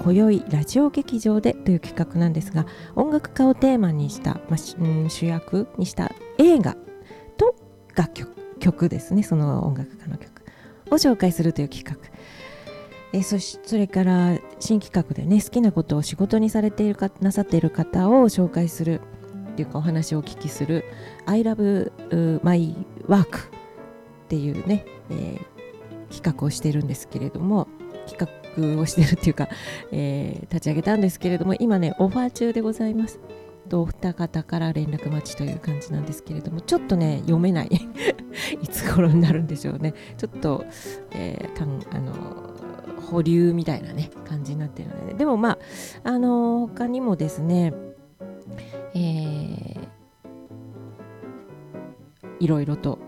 今宵ラジオ劇場でという企画なんですが、音楽家をテーマにした、主役にした映画と楽曲ですね、その音楽家の曲を紹介するという企画。それから新企画でね、好きなことを仕事になさっている方を紹介するっていうか、お話をお聞きする I love my work っていうね、企画をしているんですけれども、企画をしているっていうか、立ち上げたんですけれども、今ねオファー中でございます。お二方から連絡待ちという感じなんですけれども、ちょっとね読めないいつ頃になるんでしょうね。ちょっと、保留みたいなね感じになっているので、でも他にもですね、いろいろと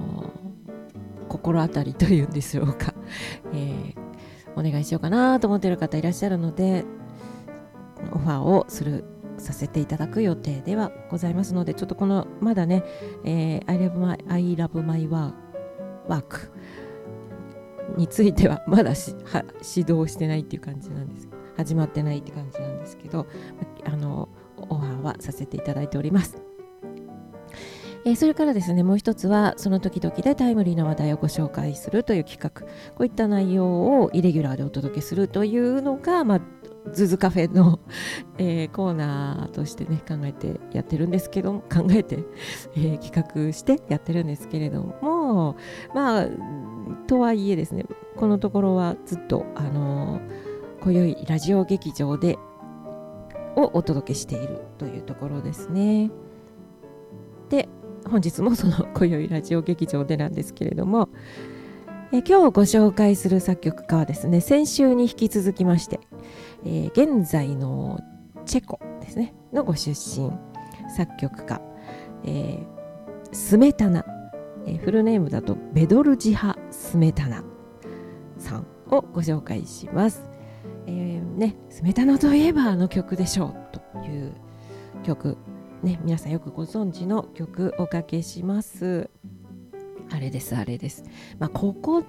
心当たりというんでしょうか、お願いしようかなと思っている方いらっしゃるので、オファーをさせていただく予定ではございますので、ちょっとこのまだね、I love my work についてはまだ始動してないっていう感じなんです。始まってないって感じなんですけど、オファーはさせていただいております。それからですね、もう一つはその時々でタイムリーな話題をご紹介するという企画、こういった内容をイレギュラーでお届けするというのが、ズズカフェの、コーナーとしてね考えてやってるんですけど、企画してやってるんですけれども、とはいえですね、このところはずっと今宵ラジオ劇場でをお届けしているというところですね。で、本日もその今宵ラジオ劇場でなんですけれども、今日ご紹介する作曲家はですね、先週に引き続きまして、現在のチェコですねのご出身作曲家、スメタナ、フルネームだとベドルジハ・スメタナさんをご紹介します。スメタナといえばあの曲でしょうという曲ね、皆さんよくご存知の曲おかけします。あれです。ここ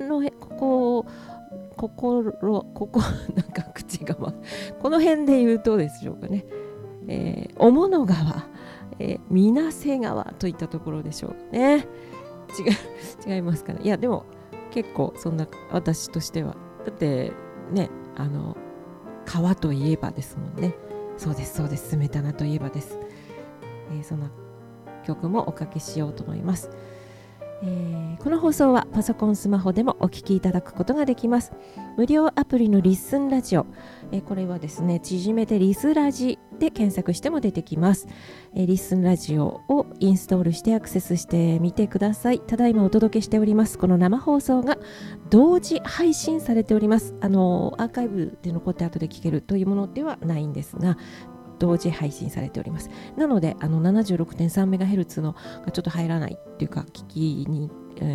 なんか口がこの辺で言うとでしょうかね、雄物川、水瀬川といったところでしょうかね。違いますかね。いやでも結構そんな、私としてはだってね、川といえばですもんね。そうです、スメタナといえばです。そんな曲もおかけしようと思います。この放送はパソコン、スマホでもお聞きいただくことができます。無料アプリのリッスンラジオ、これはですね、縮めてリスラジで検索しても出てきます。リッスンラジオをインストールしてアクセスしてみてください。ただいまお届けしておりますこの生放送が同時配信されております。アーカイブで残って後で聞けるというものではないんですが、同時配信されております。なので76.3MHz のがちょっと入らないっていうか、聞きに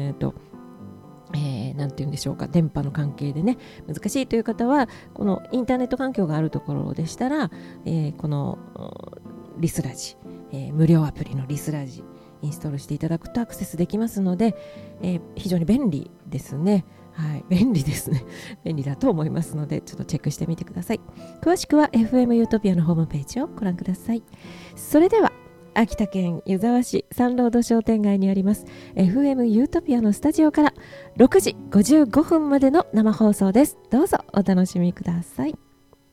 なんて言うんでしょうか、電波の関係でね難しいという方は、このインターネット環境があるところでしたら、このリスラジ、無料アプリのリスラジインストールしていただくとアクセスできますので、非常に便利ですね。はい、便利ですね。便利だと思いますので、ちょっとチェックしてみてください。詳しくは FM ユートピアのホームページをご覧ください。それでは、秋田県湯沢市サンロード商店街にあります FM ユートピアのスタジオから6時55分までの生放送です。どうぞお楽しみください。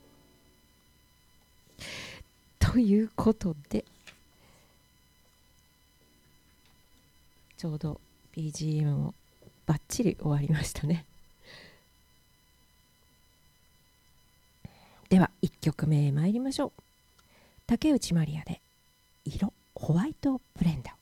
ということで、ちょうど BGM もバッチリ終わりましたね。では1曲目参りましょう。竹内まりやで色ホワイトブレンド。